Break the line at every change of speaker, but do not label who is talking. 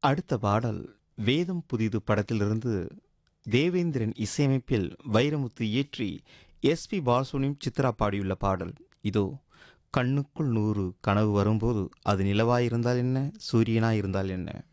அடுத்த பாடல் வேதம் புதிது படத்திலிருந்து தேவேந்திரன் இசையமைப்பில் வைரமுத்து இயற்றி எஸ்பி பாலசுப்ரமணியம் சித்ரா பாடியுள்ள பாடல் இதோ. கண்ணுக்குள் 100 கனவு வரும்போது அது நிலவாயிருந்தால் என்ன, சூரியனாயிருந்தால் என்ன.